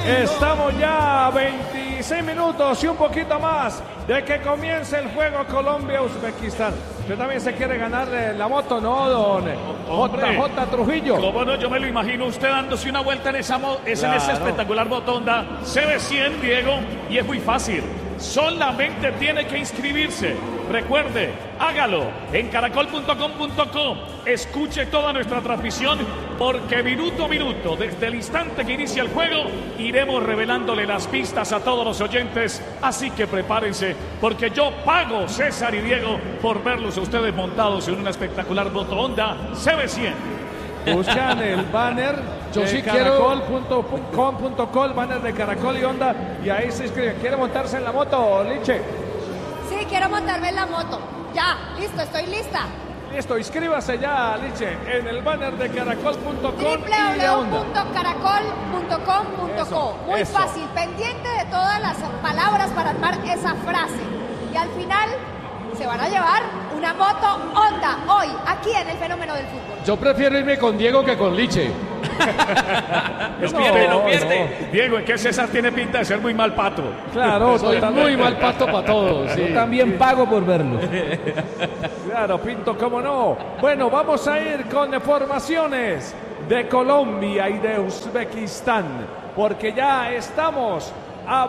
Estamos ya a 26 minutos y un poquito más de que comience el juego Colombia-Uzbekistán. Usted también se quiere ganar la moto, ¿no, don JJ Trujillo? Cómo no, yo me lo imagino usted dándose una vuelta en esa espectacular moto Honda CB100, Diego, y es muy fácil. Solamente tiene que inscribirse. Recuerde, hágalo en caracol.com.co. Escuche toda nuestra transmisión porque minuto a minuto, desde el instante que inicia el juego, iremos revelándole las pistas a todos los oyentes. Así que prepárense porque yo pago, César y Diego, por verlos a ustedes montados en una espectacular moto Honda CB100. Buscan el banner de caracol.com.co, el banner de Caracol y Honda, y ahí se inscriben. ¿Quiere montarse en la moto, Liche? Sí, quiero montarme en la moto. Ya, listo, estoy lista. Listo, inscríbase ya, Liche, en el banner de caracol.com y Honda. www.caracol.com.co. Muy fácil, pendiente de todas las palabras para armar esa frase. Y al final se van a llevar una moto Honda hoy, aquí en el Fenómeno del Fútbol. Yo prefiero irme con Diego que con Liche. No pierde. Diego, es que César tiene pinta de ser muy mal pato. Claro, soy muy mal pato para todos. Sí. Yo también pago por verlo. Claro, Pinto, cómo no. Bueno, vamos a ir con formaciones de Colombia y de Uzbekistán, porque ya estamos a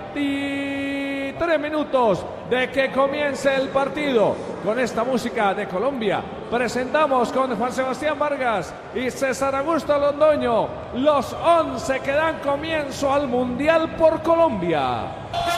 23 minutos de que comience el partido. Con esta música de Colombia presentamos con Juan Sebastián Vargas y César Augusto Londoño los 11 que dan comienzo al Mundial por Colombia.